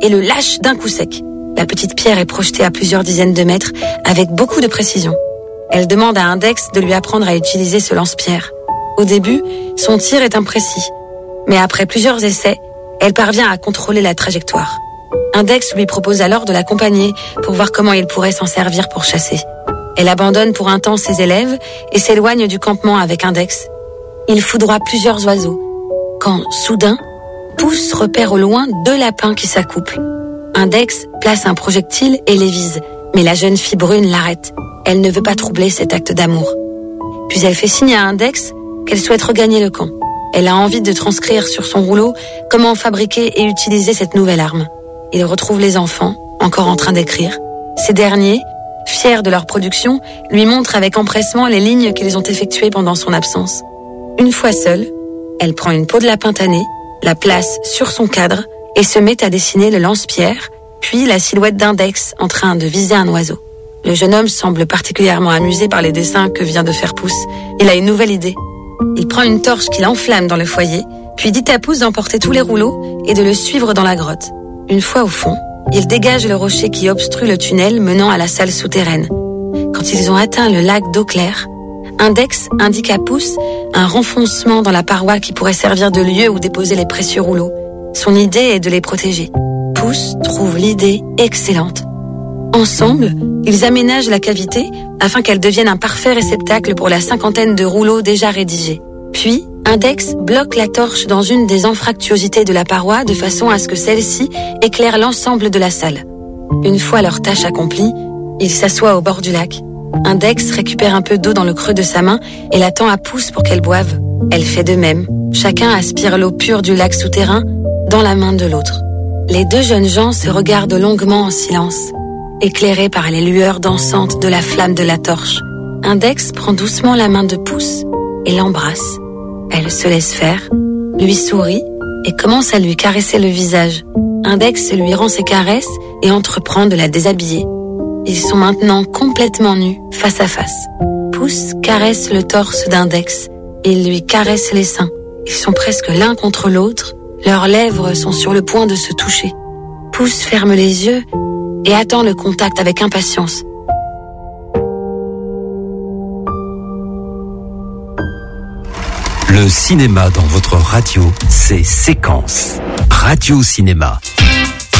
et le lâche d'un coup sec. La petite pierre est projetée à plusieurs dizaines de mètres avec beaucoup de précision. Elle demande à Index de lui apprendre à utiliser ce lance-pierre. Au début, son tir est imprécis, mais après plusieurs essais, elle parvient à contrôler la trajectoire. Index lui propose alors de l'accompagner pour voir comment il pourrait s'en servir pour chasser. Elle abandonne pour un temps ses élèves et s'éloigne du campement avec Index. Il foudroie plusieurs oiseaux, quand, soudain, Pouce repère au loin 2 lapins qui s'accouplent. Index place un projectile et les vise, mais la jeune fille brune l'arrête. Elle ne veut pas troubler cet acte d'amour. Puis elle fait signe à Index qu'elle souhaite regagner le camp. Elle a envie de transcrire sur son rouleau comment fabriquer et utiliser cette nouvelle arme. Il retrouve les enfants, encore en train d'écrire. Ces derniers, fiers de leur production, lui montrent avec empressement les lignes qu'ils ont effectuées pendant son absence. Une fois seule, elle prend une peau de lapin tané, la place sur son cadre et se met à dessiner le lance-pierre, puis la silhouette d'Index en train de viser un oiseau. Le jeune homme semble particulièrement amusé par les dessins que vient de faire Pouce. Il a une nouvelle idée. Il prend une torche qu'il enflamme dans le foyer, puis dit à Pouce d'emporter tous les rouleaux et de le suivre dans la grotte. Une fois au fond, il dégage le rocher qui obstrue le tunnel menant à la salle souterraine. Quand ils ont atteint le lac d'eau claire, Index indique à Pouce un renfoncement dans la paroi qui pourrait servir de lieu où déposer les précieux rouleaux. Son idée est de les protéger. Pouce trouve l'idée excellente. Ensemble, ils aménagent la cavité afin qu'elle devienne un parfait réceptacle pour la 50aine de rouleaux déjà rédigés. Puis, Index bloque la torche dans une des anfractuosités de la paroi de façon à ce que celle-ci éclaire l'ensemble de la salle. Une fois leur tâche accomplie, ils s'assoient au bord du lac. Index récupère un peu d'eau dans le creux de sa main et la tend à Pouce pour qu'elle boive. Elle fait de même. Chacun aspire l'eau pure du lac souterrain dans la main de l'autre. Les 2 jeunes gens se regardent longuement en silence, éclairés par les lueurs dansantes de la flamme de la torche. Index prend doucement la main de Pouce et l'embrasse. Elle se laisse faire, lui sourit et commence à lui caresser le visage. Index lui rend ses caresses et entreprend de la déshabiller. Ils sont maintenant complètement nus, face à face. Pouce caresse le torse d'Index et il lui caresse les seins. Ils sont presque l'un contre l'autre, leurs lèvres sont sur le point de se toucher. Pouce ferme les yeux et attend le contact avec impatience. Le cinéma dans votre radio, c'est Séquence. Radio Cinéma.